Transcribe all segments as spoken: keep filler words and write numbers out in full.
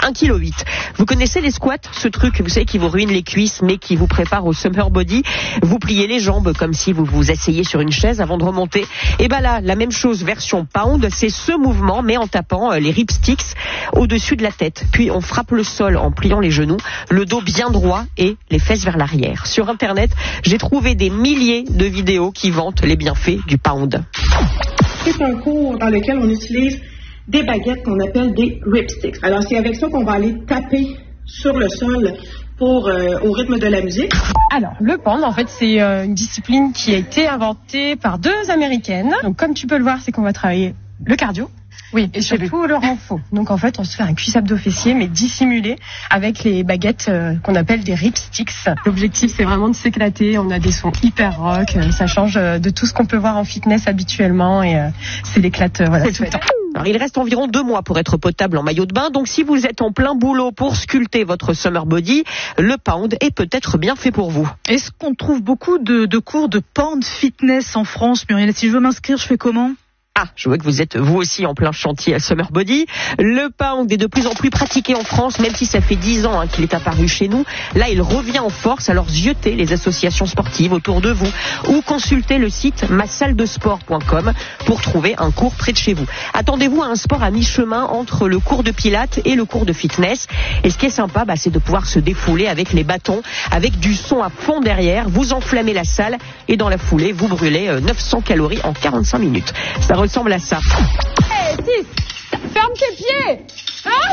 un virgule huit kilos. Vous connaissez les squats, ce truc, vous savez, qui vous ruine les cuisses, mais qui vous prépare au summer body. Vous pliez les jambes comme si vous vous asseyez sur une chaise avant de remonter. Et ben là, la même chose, version pound, c'est ce mouvement, mais en tapant les ripsticks au-dessus de la tête. Puis on frappe le sol en pliant les genoux, le dos bien droit et les fesses vers l'arrière. Sur Internet, j'ai trouvé des milliers de vidéos qui vantent les bienfaits du pound. C'est un cours dans lequel on utilise des baguettes qu'on appelle des ripsticks. Alors c'est avec ça qu'on va aller taper sur le sol pour euh, au rythme de la musique. Alors, le pound, en fait, c'est euh, une discipline qui a été inventée par deux Américaines. Donc, comme tu peux le voir, c'est qu'on va travailler le cardio. Oui, et surtout le renfort. Donc en fait, on se fait un cuisse-abdos fessier, mais dissimulé avec les baguettes euh, qu'on appelle des ripsticks. L'objectif, c'est vraiment de s'éclater. On a des sons hyper rock. Euh, ça change euh, de tout ce qu'on peut voir en fitness habituellement, et euh, c'est l'éclate. Euh, voilà, c'est tout le temps. Alors, il reste environ deux mois pour être potable en maillot de bain. Donc, si vous êtes en plein boulot pour sculpter votre summer body, le pound est peut-être bien fait pour vous. Est-ce qu'on trouve beaucoup de, de cours de pound fitness en France, Muriel? Si je veux m'inscrire, je fais comment? Ah, je vois que vous êtes vous aussi en plein chantier à Summer Body. Le pound est de plus en plus pratiqué en France, même si ça fait dix ans hein, qu'il est apparu chez nous. Là, il revient en force, alors ziotez les associations sportives autour de vous ou consultez le site ma salle de sport point com pour trouver un cours près de chez vous. Attendez-vous à un sport à mi-chemin entre le cours de pilates et le cours de fitness. Et ce qui est sympa, bah, c'est de pouvoir se défouler avec les bâtons, avec du son à fond derrière. Vous enflammez la salle et dans la foulée, vous brûlez neuf cents calories en quarante-cinq minutes. Ça ressemble à ça. Hé, hey, six, ferme tes pieds. Hein?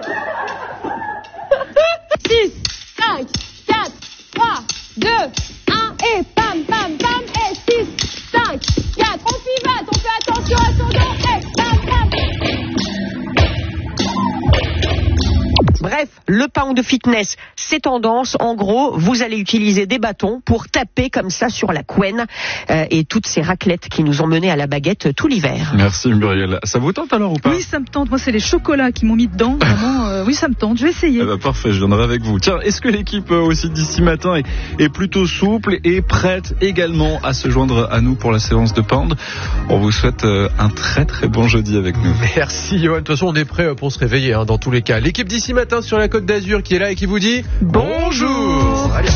six, cinq, quatre, trois, deux, un, et pam, pam, pam, et six, cinq, quatre, on pivote, on fait attention à son dos, et pam, pam. Bref, le pound de fitness, c'est tendance. En gros, vous allez utiliser des bâtons pour taper comme ça sur la couenne euh, et toutes ces raclettes qui nous ont menés à la baguette tout l'hiver. Merci Muriel. Ça vous tente alors ou pas? Oui, ça me tente. Moi, c'est les chocolats qui m'ont mis dedans. Vraiment, euh, oui, ça me tente. Je vais essayer. Eh ben, parfait, je viendrai avec vous. Tiens, est-ce que l'équipe euh, aussi d'ici matin est, est plutôt souple et prête également à se joindre à nous pour la séance de pound? On vous souhaite euh, un très très bon jeudi avec nous. Merci Johan. De toute façon, on est prêt pour se réveiller hein, dans tous les cas. L'équipe d'ici matin sur la Côte d'Azur qui est là et qui vous dit bonjour. Allez.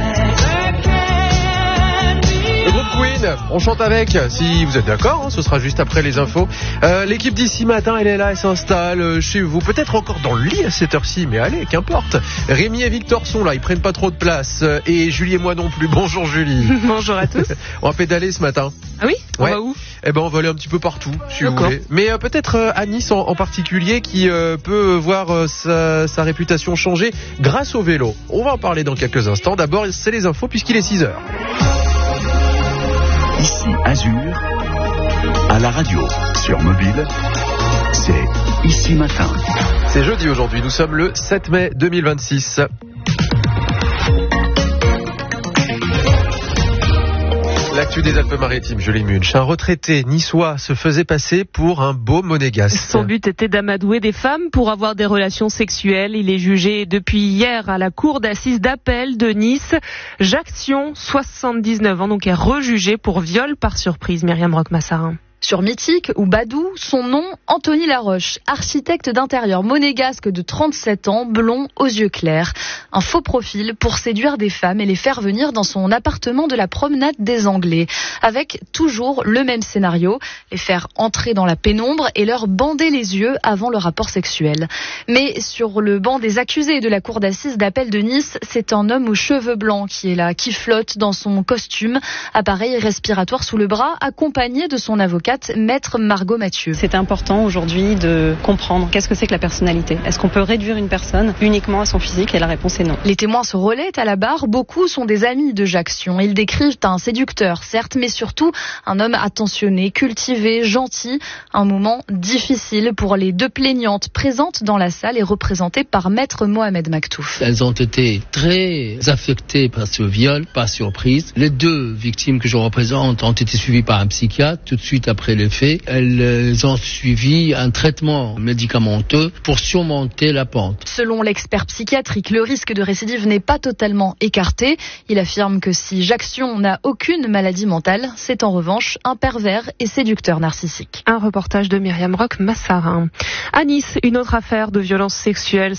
Le groupe Queen, on chante avec, si vous êtes d'accord, hein, ce sera juste après les infos. Euh, l'équipe d'ici matin, elle est là, elle s'installe chez vous, peut-être encore dans le lit à cette heure-ci, mais allez, qu'importe. Rémi et Victor sont là, ils prennent pas trop de place, et Julie et moi non plus. Bonjour Julie. Bonjour à tous. On va pédaler ce matin. Ah oui? On ouais. va où? Eh ben on va aller un petit peu partout, si D'accord. vous voulez. Mais euh, peut-être euh, à Nice en, en particulier, qui euh, peut voir euh, sa, sa réputation changer grâce au vélo. On va en parler dans quelques instants. D'abord, c'est les infos puisqu'il est six heures. Ici Azur, à la radio, sur mobile, c'est Ici Matin. C'est jeudi aujourd'hui, nous sommes le sept mai deux mille vingt-six. L'actu des Alpes-Maritimes, Julie Munch. Un retraité niçois se faisait passer pour un beau monégasque. Son but était d'amadouer des femmes pour avoir des relations sexuelles. Il est jugé depuis hier à la cour d'assises d'appel de Nice. Jacques Sion, soixante-dix-neuf ans, donc est rejugé pour viol par surprise. Myriam Roch-Massarin. Sur Mythique ou Badou, son nom, Anthony Laroche, architecte d'intérieur monégasque de trente-sept ans, blond, aux yeux clairs. Un faux profil pour séduire des femmes et les faire venir dans son appartement de la promenade des Anglais. Avec toujours le même scénario, les faire entrer dans la pénombre et leur bander les yeux avant le rapport sexuel. Mais sur le banc des accusés de la cour d'assises d'appel de Nice, c'est un homme aux cheveux blancs qui est là, qui flotte dans son costume, appareil respiratoire sous le bras, accompagné de son avocat, Maître Margot Mathieu. C'est important aujourd'hui de comprendre qu'est-ce que c'est que la personnalité. Est-ce qu'on peut réduire une personne uniquement à son physique? Et la réponse est non. Les témoins se relaient à la barre. Beaucoup sont des amis de Jacques Sion. Ils décrivent un séducteur, certes, mais surtout un homme attentionné, cultivé, gentil. Un moment difficile pour les deux plaignantes présentes dans la salle et représentées par Maître Mohamed Maktouf. Elles ont été très affectées par ce viol, par surprise. Les deux victimes que je représente ont été suivies par un psychiatre tout de suite après Après les faits, elles ont suivi un traitement médicamenteux pour surmonter la pente. Selon l'expert psychiatrique, le risque de récidive n'est pas totalement écarté. Il affirme que si Jacques Sion n'a aucune maladie mentale, c'est en revanche un pervers et séducteur narcissique. Un reportage de Myriam Roch-Massarin. À Nice, une autre affaire de violence sexuelle.